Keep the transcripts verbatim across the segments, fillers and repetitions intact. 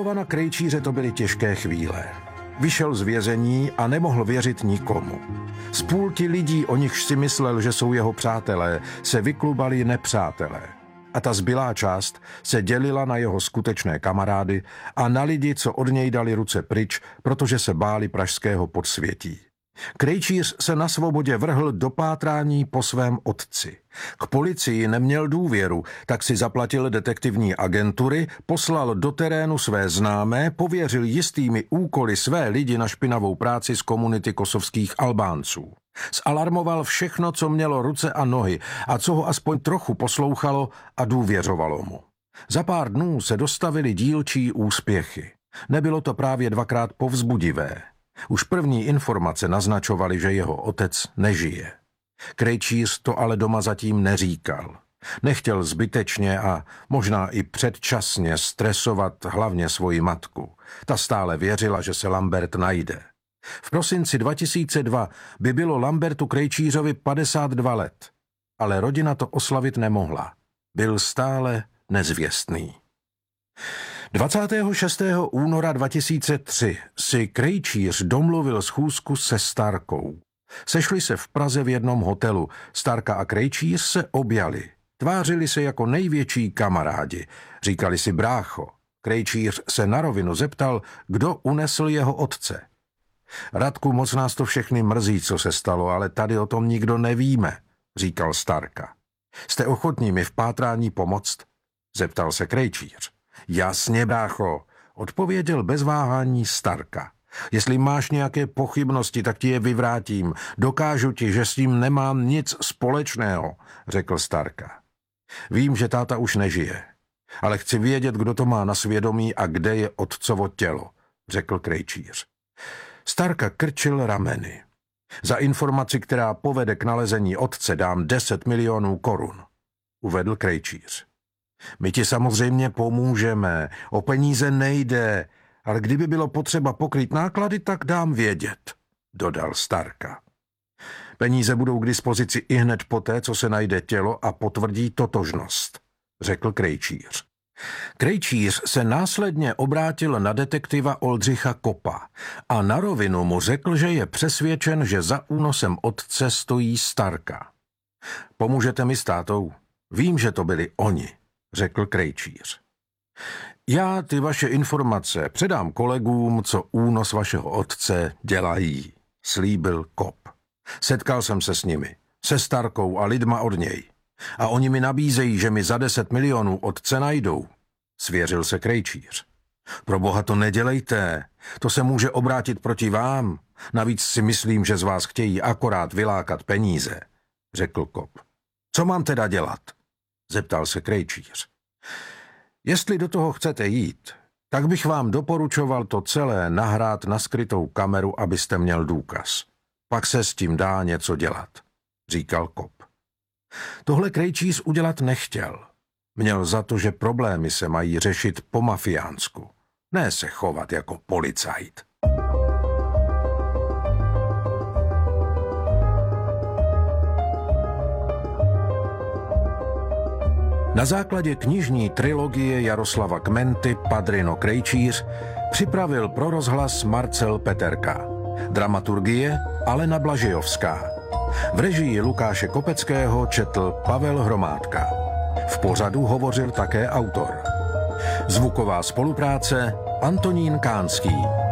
Milovana Krejčíře to byly těžké chvíle. Vyšel z vězení a nemohl věřit nikomu. Z půlky lidí, o nichž si myslel, že jsou jeho přátelé, se vyklubali nepřátelé. A ta zbylá část se dělila na jeho skutečné kamarády a na lidi, co od něj dali ruce pryč, protože se báli pražského podsvětí. Krejčíř se na svobodě vrhl do pátrání po svém otci. K policii neměl důvěru, tak si zaplatil detektivní agentury, poslal do terénu své známé, pověřil jistými úkoly své lidi na špinavou práci z komunity kosovských Albánců. Zalarmoval všechno, co mělo ruce a nohy a co ho aspoň trochu poslouchalo a důvěřovalo mu. Za pár dnů se dostavily dílčí úspěchy. Nebylo to právě dvakrát povzbudivé. Už první informace naznačovaly, že jeho otec nežije. Krejčíř to ale doma zatím neříkal. Nechtěl zbytečně a možná i předčasně stresovat hlavně svoji matku. Ta stále věřila, že se Lambert najde. V prosinci dva tisíce dva by bylo Lambertu Krejčířovi padesát dva let, ale rodina to oslavit nemohla. Byl stále nezvěstný. dvacátého šestého února dva tisíce tři si Krejčíř domluvil schůzku se Starkou. Sešli se v Praze v jednom hotelu. Starka a Krejčíř se objali. Tvářili se jako největší kamarádi. Říkali si brácho. Krejčíř se na rovinu zeptal, kdo unesl jeho otce. Radku, moc nás to všechny mrzí, co se stalo, ale tady o tom nikdo nevíme, říkal Starka. Jste ochotní mi v pátrání pomoct? Zeptal se Krejčíř. Jasně, brácho, odpověděl bez váhání Starka. Jestli máš nějaké pochybnosti, tak ti je vyvrátím. Dokážu ti, že s tím nemám nic společného, řekl Starka. Vím, že táta už nežije, ale chci vědět, kdo to má na svědomí a kde je otcovo tělo, řekl Krejčíř. Starka krčil rameny. Za informaci, která povede k nalezení otce, dám deset milionů korun, uvedl Krejčíř. My ti samozřejmě pomůžeme, o peníze nejde, ale kdyby bylo potřeba pokryt náklady, tak dám vědět, dodal Starka. Peníze budou k dispozici ihned poté, co se najde tělo a potvrdí totožnost, řekl Krejčíř. Krejčíř se následně obrátil na detektiva Oldřicha Kopa a na rovinu mu řekl, že je přesvědčen, že za únosem otce stojí Starka. Pomůžete mi s tátou? Vím, že to byli oni, řekl Krejčíř. Já ty vaše informace předám kolegům, co únos vašeho otce dělají, slíbil Kop. Setkal jsem se s nimi, se Starkou a lidma od něj. A oni mi nabízejí, že mi za deset milionů otce najdou, svěřil se Krejčíř. Pro boha to nedělejte, to se může obrátit proti vám. Navíc si myslím, že z vás chtějí akorát vylákat peníze, řekl Kop. Co mám teda dělat? Zeptal se Krejčíř. Jestli do toho chcete jít, tak bych vám doporučoval to celé nahrát na skrytou kameru, abyste měl důkaz. Pak se s tím dá něco dělat, říkal Kop. Tohle Krejčíř udělat nechtěl. Měl za to, že problémy se mají řešit po mafiánsku, ne se chovat jako policajt. Na základě knižní trilogie Jaroslava Kmenty Padrino Krejčíř připravil pro rozhlas Marcel Peterka. Dramaturgie Alena Blažejovská. V režii Lukáše Kopeckého četl Pavel Hromádka. V pořadu hovořil také autor. Zvuková spolupráce Antonín Kánský.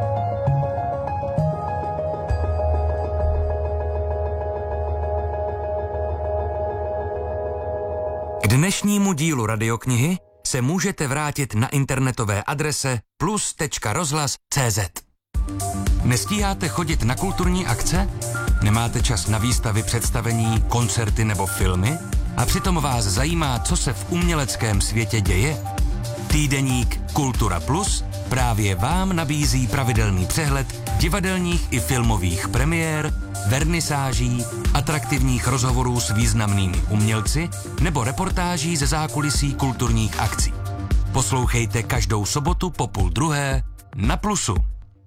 K dnešnímu dílu radioknihy se můžete vrátit na internetové adrese plus tečka rozhlas tečka cé zet. Nestíháte chodit na kulturní akce? Nemáte čas na výstavy, představení, koncerty nebo filmy? A přitom vás zajímá, co se v uměleckém světě děje? Týdeník Kultura Plus právě vám nabízí pravidelný přehled divadelních i filmových premiér, vernisáží, atraktivních rozhovorů s významnými umělci nebo reportáží ze zákulisí kulturních akcí. Poslouchejte každou sobotu po půl druhé na Plusu.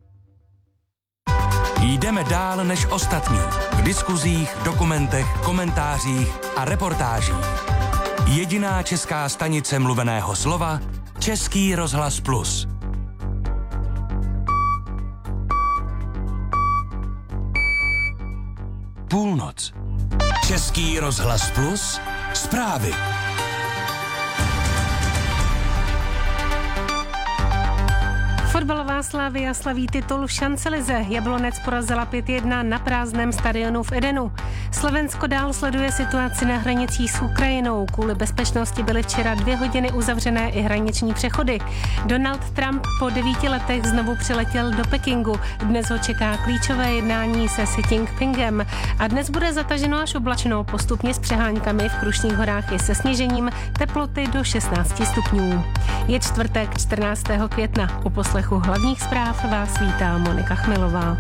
Jdeme dál než ostatní v diskuzích, dokumentech, komentářích a reportážích. Jediná česká stanice mluveného slova Český rozhlas Plus. Půlnoc. Český rozhlas Plus. Zprávy. Fotbalová Slavia slaví titul v šancelize. Jablonec porazila pět jedna na prázdném stadionu v Edenu. Slovensko dál sleduje situaci na hranicích s Ukrajinou. Kvůli bezpečnosti byly včera dvě hodiny uzavřené i hraniční přechody. Donald Trump po devíti letech znovu přiletěl do Pekingu. Dnes ho čeká klíčové jednání se Xi Jinpingem. A dnes bude zataženo až oblačno, postupně s přeháňkami v Krušných horách i se sněžením, teploty do šestnáct stupňů. Je čtvrtek čtrnáctého května. U poslechu hlavních zpráv vás vítá Monika Chmelová.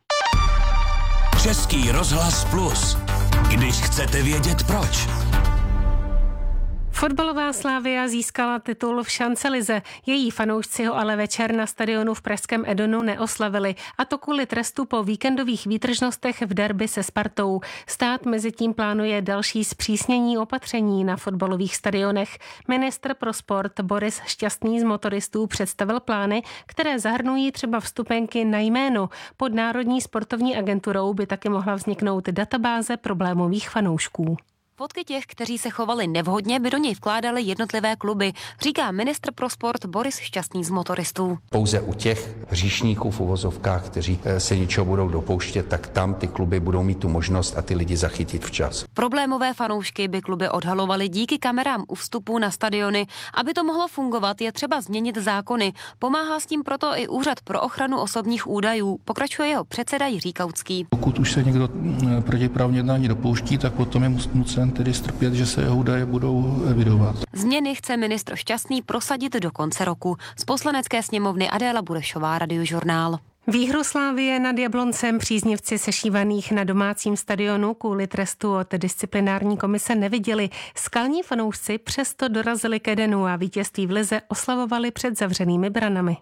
Český rozhlas Plus. Když chcete vědět proč. Fotbalová Slavia získala titul v šancelize. Její fanoušci ho ale večer na stadionu v pražském Edenu neoslavili. A to kvůli trestu po víkendových výtržnostech v derby se Spartou. Stát mezitím plánuje další zpřísnění opatření na fotbalových stadionech. Ministr pro sport Boris Šťastný z motoristů představil plány, které zahrnují třeba vstupenky na jméno. Pod Národní sportovní agenturou by taky mohla vzniknout databáze problémových fanoušků. Fotky těch, kteří se chovali nevhodně, by do něj vkládaly jednotlivé kluby, říká ministr pro sport Boris Šťastný z motoristů. Pouze u těch hříšníků v uvozovkách, kteří se něčeho budou dopouštět, tak tam ty kluby budou mít tu možnost a ty lidi zachytit včas. Problémové fanoušky by kluby odhalovaly díky kamerám u vstupu na stadiony. Aby to mohlo fungovat, je třeba změnit zákony. Pomáhá s tím proto i Úřad pro ochranu osobních údajů, pokračuje jeho předseda Jiří Kautský. Pokud už se někdo protiprávně jednání dopouští, tak potom je nucen tedy strpět, že se jeho údaje budou evidovat. Změny chce ministr Šťastný prosadit do konce roku. Z Poslanecké sněmovny Adéla Burešová, Radiožurnál. Výhru Slavie nad Jabloncem příznivci sešívaných na domácím stadionu kvůli trestu od disciplinární komise neviděli. Skalní fanoušci přesto dorazili k Edenu a vítězství v lize oslavovali před zavřenými branami.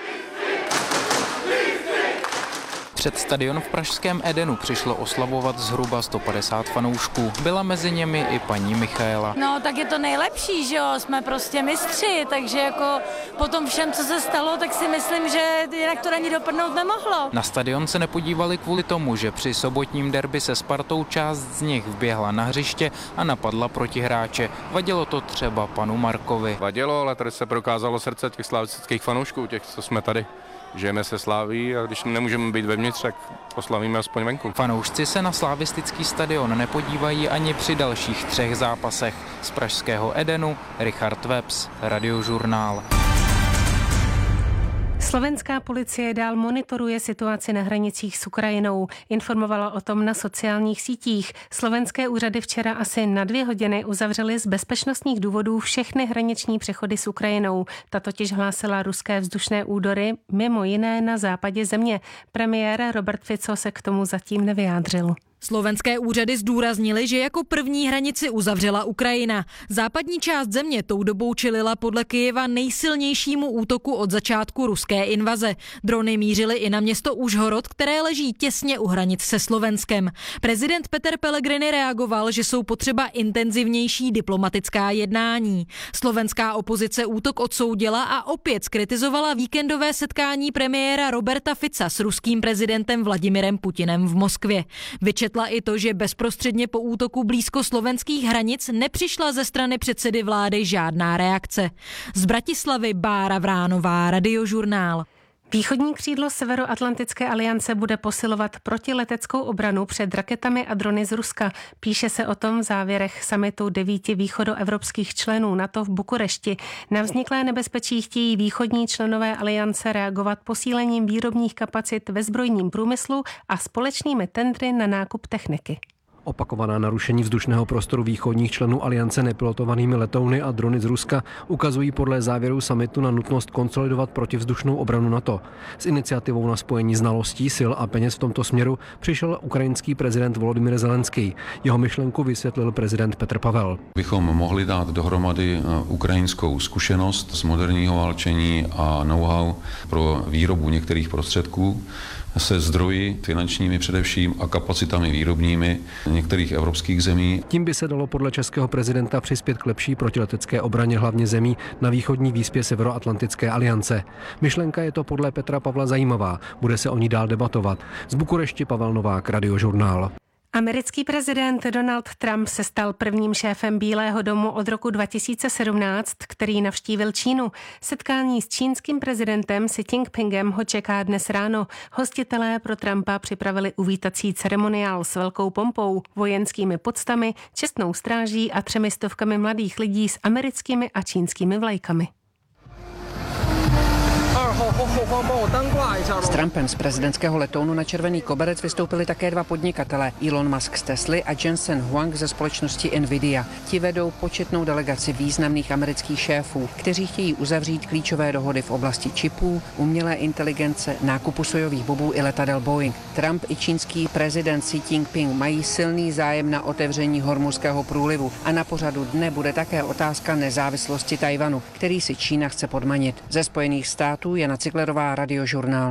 Před stadion v pražském Edenu přišlo oslavovat zhruba sto padesát fanoušků. Byla mezi nimi i paní Michaela. No tak je to nejlepší, že jo, jsme prostě mistři, takže jako po tom všem, co se stalo, tak si myslím, že jinak to ani dopadnout nemohlo. Na stadion se nepodívali kvůli tomu, že při sobotním derby se Spartou část z nich vběhla na hřiště a napadla protihráče. Vadilo to třeba panu Markovi. Vadilo, ale tady se prokázalo srdce těch slavistických fanoušků, těch, co jsme tady. Žijeme se Slaví a když nemůžeme být vevnitř, tak oslavíme aspoň venku. Fanoušci se na slavistický stadion nepodívají ani při dalších třech zápasech. Z pražského Edenu Richard Webs, Radiožurnál. Slovenská policie dál monitoruje situaci na hranicích s Ukrajinou. Informovala o tom na sociálních sítích. Slovenské úřady včera asi na dvě hodiny uzavřely z bezpečnostních důvodů všechny hraniční přechody s Ukrajinou. Ta totiž hlásila ruské vzdušné údery, mimo jiné na západě země. Premiér Robert Fico se k tomu zatím nevyjádřil. Slovenské úřady zdůraznily, že jako první hranici uzavřela Ukrajina. Západní část země tou dobou čelila podle Kyjeva nejsilnějšímu útoku od začátku ruské invaze. Drony mířily i na město Užhorod, které leží těsně u hranic se Slovenskem. Prezident Peter Pellegrini reagoval, že jsou potřeba intenzivnější diplomatická jednání. Slovenská opozice útok odsoudila a opět zkritizovala víkendové setkání premiéra Roberta Fica s ruským prezidentem Vladimirem Putinem v Moskvě. Vyčetla i to, že bezprostředně po útoku blízko slovenských hranic nepřišla ze strany předsedy vlády žádná reakce. Z Bratislavy Bára Vránová, Radiožurnál. Východní křídlo Severoatlantické aliance bude posilovat protileteckou obranu před raketami a drony z Ruska. Píše se o tom v závěrech summitu devíti východoevropských členů NATO v Bukurešti. Na vzniklé nebezpečí chtějí východní členové aliance reagovat posílením výrobních kapacit ve zbrojním průmyslu a společnými tendry na nákup techniky. Opakovaná narušení vzdušného prostoru východních členů aliance nepilotovanými letouny a drony z Ruska ukazují podle závěrů summitu na nutnost konsolidovat protivzdušnou obranu NATO. S iniciativou na spojení znalostí, sil a peněz v tomto směru přišel ukrajinský prezident Volodymyr Zelenský. Jeho myšlenku vysvětlil prezident Petr Pavel. Bychom mohli dát dohromady ukrajinskou zkušenost z moderního válčení a know-how pro výrobu některých prostředků se zdroji finančními především a kapacitami výrobními některých evropských zemí. Tím by se dalo podle českého prezidenta přispět k lepší protiletecké obraně hlavně zemí na východní výspě Severoatlantické aliance. Myšlenka je to podle Petra Pavla zajímavá, bude se o ní dál debatovat. Z Bukurešti Pavel Novák, Radiožurnál. Americký prezident Donald Trump se stal prvním šéfem Bílého domu od roku dva tisíce sedmnáct, který navštívil Čínu. Setkání s čínským prezidentem Xi Jinpingem ho čeká dnes ráno. Hostitelé pro Trumpa připravili uvítací ceremoniál s velkou pompou, vojenskými poctami, čestnou stráží a třemi stovkami mladých lidí s americkými a čínskými vlajkami. S Trumpem z prezidentského letounu na červený koberec vystoupili také dva podnikatelé, Elon Musk z Tesly a Jensen Huang ze společnosti Nvidia. Ti vedou početnou delegaci významných amerických šéfů, kteří chtějí uzavřít klíčové dohody v oblasti čipů, umělé inteligence, nákupu sojových bobů i letadel Boeing. Trump i čínský prezident Xi Jinping mají silný zájem na otevření Hormuzského průlivu a na pořadu dne bude také otázka nezávislosti Tajvanu, který si Čína chce podmanit. Ze Spojených států Jana Ciglerová, Radiožurnál.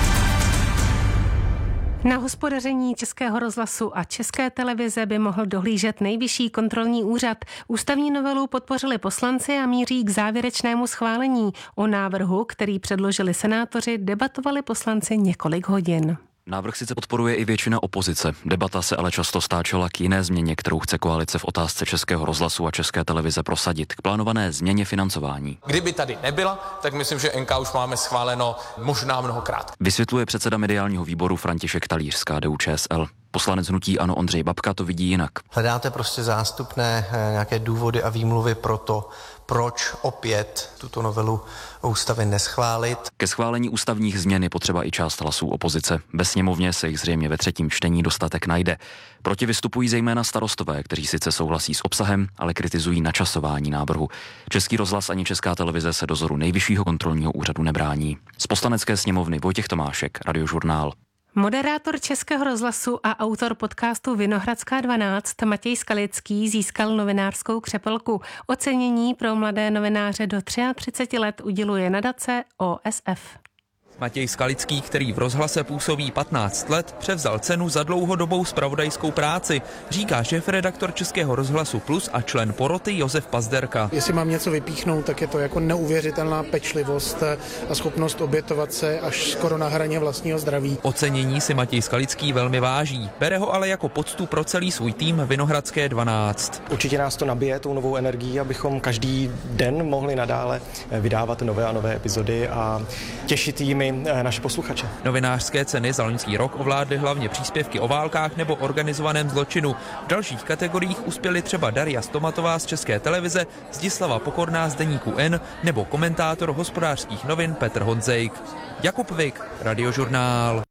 Na hospodaření Českého rozhlasu a České televize by mohl dohlížet Nejvyšší kontrolní úřad. Ústavní novelu podpořili poslanci a míří k závěrečnému schválení. O návrhu, který předložili senátoři, debatovali poslanci několik hodin. Návrh sice podporuje i většina opozice. Debata se ale často stáčela k jiné změně, kterou chce koalice v otázce Českého rozhlasu a České televize prosadit, k plánované změně financování. Kdyby tady nebyla, tak myslím, že N K už máme schváleno možná mnohokrát. Vysvětluje předseda mediálního výboru František Talíř z K D U Č S L. Poslanec hnutí ANO Ondřej Babka to vidí jinak. Hledáte prostě zástupné nějaké důvody a výmluvy pro to, proč opět tuto novelu ústavy neschválit. Ke schválení ústavních změn je potřeba i část hlasů opozice. Ve sněmovně se jich zřejmě ve třetím čtení dostatek najde. Proti vystupují zejména starostové, kteří sice souhlasí s obsahem, ale kritizují načasování návrhu. Český rozhlas ani Česká televize se dozoru Nejvyššího kontrolního úřadu nebrání. Z Poslanecké sněmovny Vojtěch Tomášek, Radiožurnál. Moderátor Českého rozhlasu a autor podcastu Vinohradská dvanáct Matěj Skalický získal novinářskou křepelku. Ocenění pro mladé novináře do třiceti tří let uděluje nadace O S F. Matěj Skalický, který v rozhlase působí patnáct let, převzal cenu za dlouhodobou zpravodajskou práci, říká šéfredaktor Českého rozhlasu Plus a člen poroty Josef Pazderka. Jestli mám něco vypíchnout, tak je to jako neuvěřitelná pečlivost a schopnost obětovat se až skoro na hraně vlastního zdraví. Ocenění si Matěj Skalický velmi váží, bere ho ale jako poctu pro celý svůj tým Vinohradské dvanáct. Určitě nás to nabije tou novou energií, abychom každý den mohli nadále vydávat nové a nové epizody a těšit jimi naše posluchače. Novinářské ceny za loňský rok ovládly hlavně příspěvky o válkách nebo organizovaném zločinu. V dalších kategoriích uspěly třeba Daria Stomatová z České televize, Zdislava Pokorná z deníku N nebo komentátor hospodářských novin Petr Honzejk. Jakub Vik, Radiožurnál.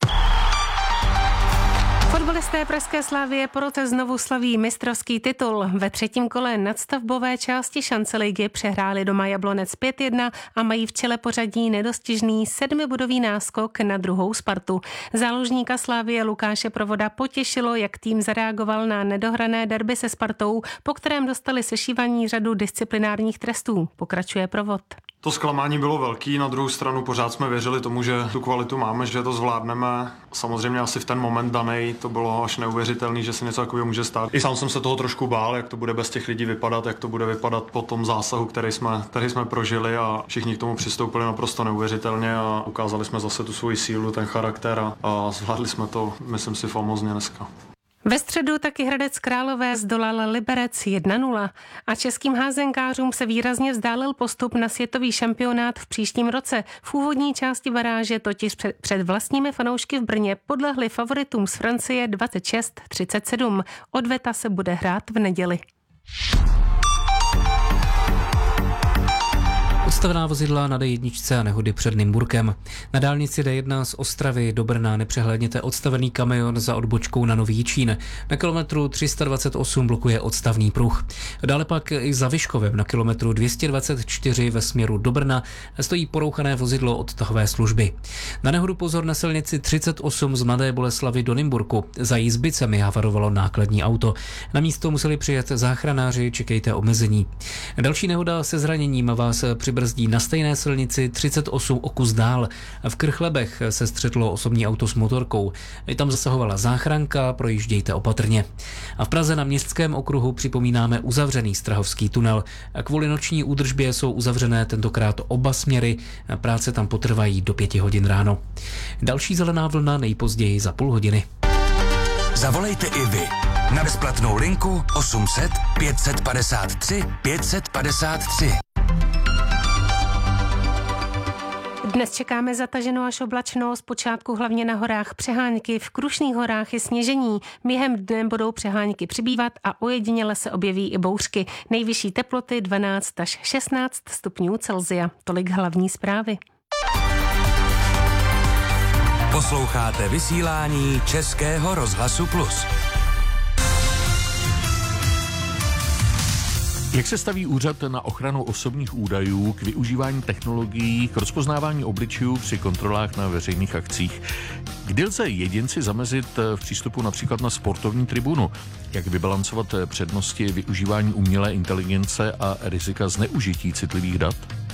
Fotbalisté pražské Slavie po roce znovu slaví mistrovský titul. Ve třetím kole nadstavbové části šance ligy přehráli doma Jablonec pět jedna a mají v čele pořadí nedostižný sedmibodový náskok na druhou Spartu. Záložníka Slavie Lukáše Provoda potěšilo, jak tým zareagoval na nedohrané derby se Spartou, po kterém dostali sešívaní řadu disciplinárních trestů. Pokračuje Provod. To zklamání bylo velký, na druhou stranu pořád jsme věřili tomu, že tu kvalitu máme, že to zvládneme. Samozřejmě asi v ten moment danej to bylo až neuvěřitelný, že se něco takového může stát. I sám jsem se toho trošku bál, jak to bude bez těch lidí vypadat, jak to bude vypadat po tom zásahu, který jsme, který jsme prožili a všichni k tomu přistoupili naprosto neuvěřitelně a ukázali jsme zase tu svoji sílu, ten charakter a, a zvládli jsme to, myslím si, famózně dneska. Ve středu taky Hradec Králové zdolal Liberec jedna nula a českým házenkářům se výrazně vzdálil postup na světový šampionát v příštím roce. V úvodní části baráže totiž před vlastními fanoušky v Brně podlehli favoritům z Francie dvacet šest třicet sedm. Odveta se bude hrát v neděli. Odstavená vozidla na D jedna a nehody před Nymburkem. Na dálnici D jedna z Ostravy do Brna nepřehlédněte odstavený kamion za odbočkou na Nový Jičín. Na kilometru tři sta dvacet osm blokuje odstavný pruh. Dále pak i za Vyškovem na kilometru dvě stě dvacet čtyři ve směru do Brna stojí porouchané vozidlo odtahové služby. Na nehodu pozor na silnici třicet osm z Mladé Boleslavi do Nymburku. Za Jizbicemi havarovalo nákladní auto. Na místo museli přijet záchranáři, čekejte omezení. Další nehoda se zraněním vás přibrzdí na stejné silnici třicet osm o kus dál. V Krchlebech se střetlo osobní auto s motorkou. I tam zasahovala záchranka, projíždějte opatrně. A v Praze na Městském okruhu připomínáme uzavřený Strahovský tunel. Kvůli noční údržbě jsou uzavřené tentokrát oba směry. Práce tam potrvají do pěti hodin ráno. Další zelená vlna nejpozději za půl hodiny. Zavolejte i vy na bezplatnou linku osm set pět set padesát tři pět set padesát tři. Dnes čekáme zataženou až oblačno, zpočátku hlavně na horách přehánky, v Krušných horách je sněžení. Během dne budou přehánky přibývat a ojediněle se objeví i bouřky. Nejvyšší teploty dvanáct až šestnáct stupňů Celsia. Tolik hlavní zprávy. Posloucháte vysílání Českého rozhlasu Plus. Jak se staví úřad na ochranu osobních údajů k využívání technologií k rozpoznávání obličejů při kontrolách na veřejných akcích? Kdy lze jedinci zamezit v přístupu například na sportovní tribunu? Jak vybalancovat přednosti využívání umělé inteligence a rizika zneužití citlivých dat?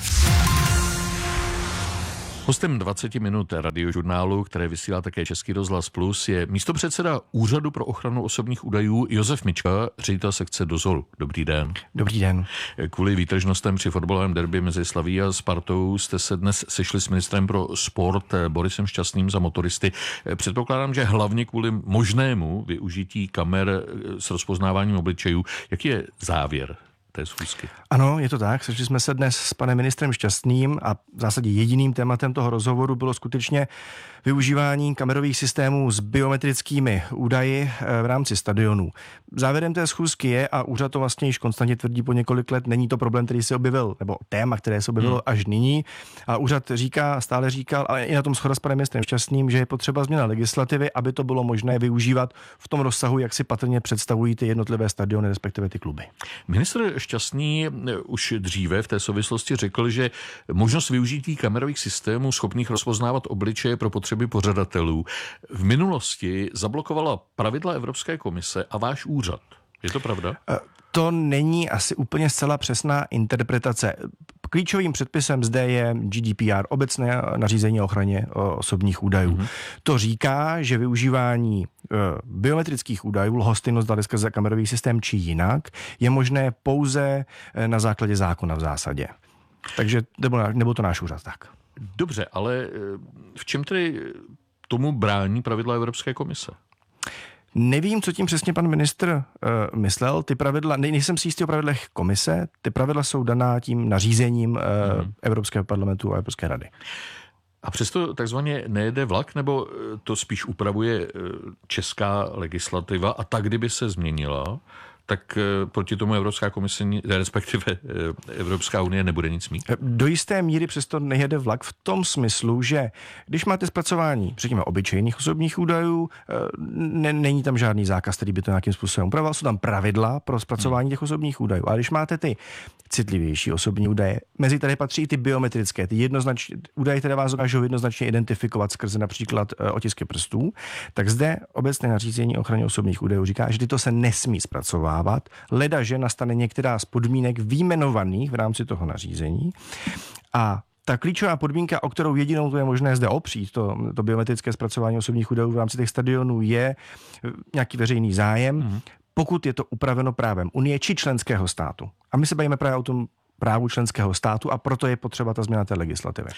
Hostem dvacet minut radiožurnálu, které vysílá také Český rozhlas Plus, je místopředseda Úřadu pro ochranu osobních údajů Josef Mička, ředitel sekce Dozor. Dobrý den. Dobrý den. Kvůli výtržnostem při fotbalovém derby mezi Slaví a Spartou jste se dnes sešli s ministrem pro sport Borisem Šťastným za motoristy. Předpokládám, že hlavně kvůli možnému využití kamer s rozpoznáváním obličejů. Jaký je závěr té schůzky? Ano, je to tak. Sešli jsme se dnes s panem ministrem Šťastným a v zásadě jediným tématem toho rozhovoru bylo skutečně využívání kamerových systémů s biometrickými údaji v rámci stadionů. Závěrem té schůzky je, a úřad to vlastně již konstantně tvrdí po několik let, není to problém, který se objevil, nebo téma, které se objevilo hmm. až nyní. A úřad říká, stále říkal, ale i na tom shoda s panem ministrem Šťastným, že je potřeba změna legislativy, aby to bylo možné využívat v tom rozsahu, jak si patrně představují ty jednotlivé stadiony, respektive ty kluby. Ministr Šťastný už dříve v té souvislosti řekl, že možnost využití kamerových systémů schopných rozpoznávat obličeje pro potřeby pořadatelů v minulosti zablokovala pravidla Evropské komise a váš úřad. Je to pravda? To není asi úplně zcela přesná interpretace. Klíčovým předpisem zde je G D P R, obecné nařízení o ochraně osobních údajů. Mm-hmm. To říká, že využívání biometrických údajů, lhostejnost dali skrze kamerový systém či jinak, je možné pouze na základě zákona v zásadě. Takže nebo to náš úřad tak. Dobře, ale v čem tedy tomu brání pravidla Evropské komise? Nevím, co tím přesně pan ministr uh, myslel. Ty pravidla, ne, nejsem si jistý o pravidlech komise, ty pravidla jsou daná tím nařízením uh, mm. Evropského parlamentu a Evropské rady. A přesto takzvaně nejede vlak, nebo to spíš upravuje česká legislativa a tak, kdyby se změnila, tak proti tomu Evropská komise, respektive Evropská unie nebude nic mít? Do jisté míry přesto nejede vlak v tom smyslu, že když máte zpracování, řekněme, obyčejných osobních údajů, ne, není tam žádný zákaz, který by to nějakým způsobem upravoval, jsou tam pravidla pro zpracování těch osobních údajů. A když máte ty citlivější osobní údaje, mezi tady patří i ty biometrické, ty jednoznačné údaje, které vás dokážou jednoznačně identifikovat skrze například otisky prstů, tak zde obecné nařízení o ochraně osobních údajů říká, že tyto se nesmí zpracovávat, leda, že nastane některá z podmínek vyjmenovaných v rámci toho nařízení. A ta klíčová podmínka, o kterou jedinou to je možné zde opřít, to, to biometrické zpracování osobních údajů v rámci těch stadionů, je nějaký veřejný zájem, mm-hmm. pokud je to upraveno právem Unie či členského státu. A my se bavíme právě o tom právu členského státu a proto je potřeba ta změna té legislativy.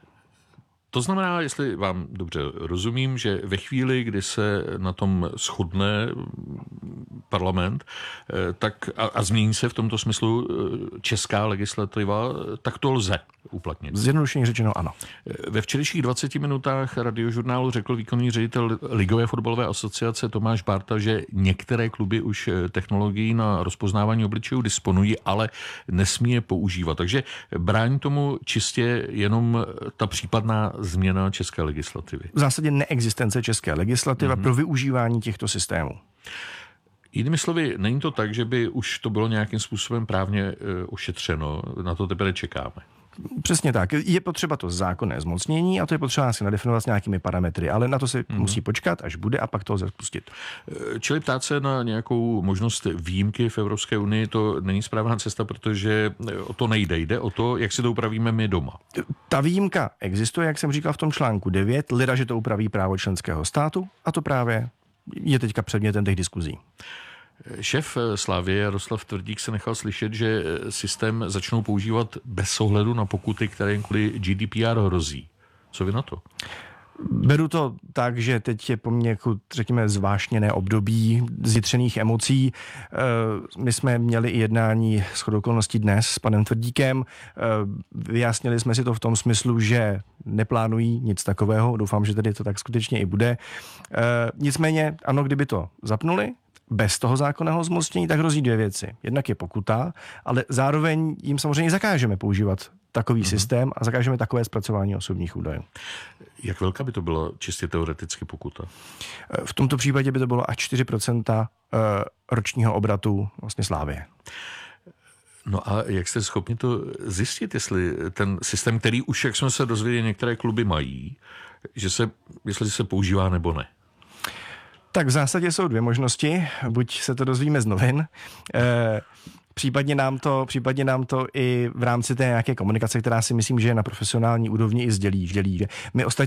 To znamená, jestli vám dobře rozumím, že ve chvíli, kdy se na tom shodne parlament tak a, a změní se v tomto smyslu česká legislativa, tak to lze uplatnit. Zjednodušeně řečeno ano. Ve včerejších dvaceti minutách radiožurnálu řekl výkonný ředitel Ligové fotbalové asociace Tomáš Bárta, že některé kluby už technologií na rozpoznávání obličejů disponují, ale nesmí je používat. Takže brání tomu čistě jenom ta případná změna české legislativy. V zásadě neexistence české legislativy mm-hmm. pro využívání těchto systémů. Jinými slovy, není to tak, že by už to bylo nějakým způsobem právně e, ošetřeno, na to teprve čekáme. Přesně tak. Je potřeba to zákonné zmocnění a to je potřeba si nadefinovat s nějakými parametry, ale na to se hmm. musí počkat, až bude, a pak to lze spustit. Čili ptát se na nějakou možnost výjimky v Evropské unii, to není správná cesta, protože o to nejde. Jde o to, jak si to upravíme my doma. Ta výjimka existuje, jak jsem říkal v tom článku devět, leda, že to upraví právo členského státu, a to právě je teďka předmětem těch diskuzí. Šéf Slavie Jaroslav Tvrdík se nechal slyšet, že systém začnou používat bez ohledu na pokuty, které kvůli G D P R hrozí. Co vy na to? Beru to tak, že teď je poměrku, řekněme, zvášněné období zjitřených emocí. My jsme měli i jednání shodou okolností dnes s panem Tvrdíkem. Vyjasnili jsme si to v tom smyslu, že neplánují nic takového. Doufám, že tedy to tak skutečně i bude. Nicméně, ano, kdyby to zapnuli, bez toho zákonného zmocnění, tak hrozí dvě věci. Jednak je pokuta, ale zároveň jim samozřejmě zakážeme používat takový mm-hmm. systém a zakážeme takové zpracování osobních údajů. Jak velká by to byla čistě teoreticky pokuta? V tomto případě by to bylo až čtyři procenta ročního obratu vlastně Slavie. No a jak jste schopni to zjistit, jestli ten systém, který už, jak jsme se dozvěděli, některé kluby mají, že se, jestli se používá nebo ne? Tak v zásadě jsou dvě možnosti. Buď se to dozvíme z novin, eh, případně nám to, případně nám to i v rámci té nějaké komunikace, která si myslím, že je na profesionální úrovni, i sdělí. sdělí že my ostatní